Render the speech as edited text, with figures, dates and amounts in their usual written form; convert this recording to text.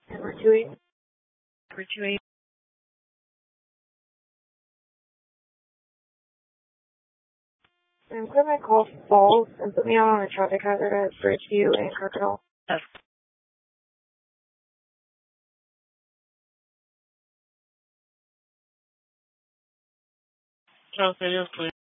Number 28. And put my call false and put me on a traffic hazard at Bridgeview and Crocodile. Yes. Okay, yes, please.